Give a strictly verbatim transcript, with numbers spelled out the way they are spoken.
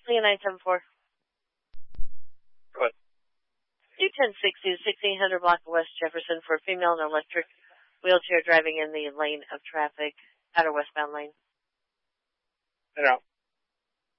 Leah nine seven four. Go ahead. U ten sixty to sixteen hundred block of West Jefferson for a female in an electric wheelchair driving in the lane of traffic, outer westbound lane. In and out.